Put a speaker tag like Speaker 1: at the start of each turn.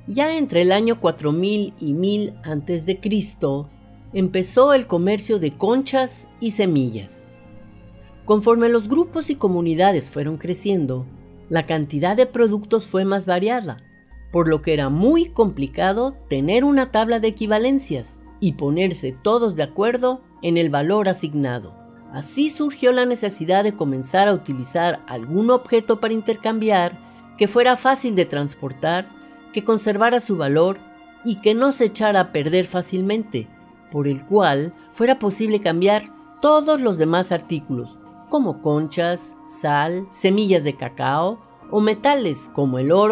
Speaker 1: Ya entre el año 4000 y 1000 a.C., empezó el comercio de conchas y semillas. Conforme los grupos y comunidades fueron creciendo, la cantidad de productos fue más variada, por lo que era muy complicado tener una tabla de equivalencias y ponerse todos de acuerdo en el valor asignado. Así surgió la necesidad de comenzar a utilizar algún objeto para intercambiar que fuera fácil de transportar, que conservara su valor y que no se echara a perder fácilmente, por el cual fuera posible cambiar todos los demás artículos, como conchas, sal, semillas de cacao o metales como el oro